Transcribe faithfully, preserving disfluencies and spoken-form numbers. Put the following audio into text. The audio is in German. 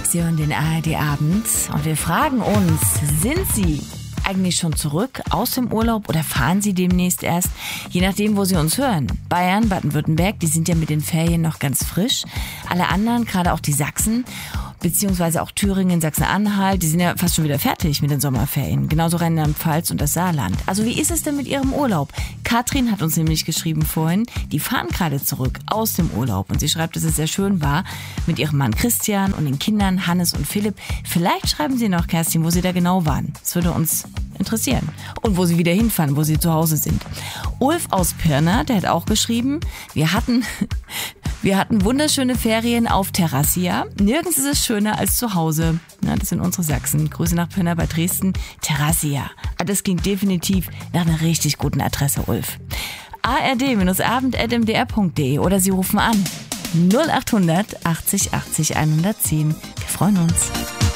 Sie hören den A R D Abend und wir fragen uns, sind Sie eigentlich schon zurück aus dem Urlaub oder fahren Sie demnächst erst? Je nachdem, wo Sie uns hören. Bayern, Baden-Württemberg, die sind ja mit den Ferien noch ganz frisch. Alle anderen, gerade auch die Sachsen, beziehungsweise auch Thüringen, Sachsen-Anhalt, die sind ja fast schon wieder fertig mit den Sommerferien. Genauso Rheinland-Pfalz und das Saarland. Also wie ist es denn mit Ihrem Urlaub? Katrin hat uns nämlich geschrieben vorhin, die fahren gerade zurück aus dem Urlaub. Und sie schreibt, dass es sehr schön war mit ihrem Mann Christian und den Kindern Hannes und Philipp. Vielleicht schreiben Sie noch, Kerstin, wo Sie da genau waren. Das würde uns interessieren. Und wo Sie wieder hinfahren, wo Sie zu Hause sind. Ulf aus Pirna, der hat auch geschrieben, wir hatten... Wir hatten wunderschöne Ferien auf Terrassia. Nirgends ist es schöner als zu Hause. Na, das sind unsere Sachsen. Grüße nach Pirna bei Dresden. Terrassia. Das klingt definitiv nach einer richtig guten Adresse, Ulf. a r d abend at m d r punkt d e oder Sie rufen an. null acht hundert achtzig achtzig hundertzehn. Wir freuen uns.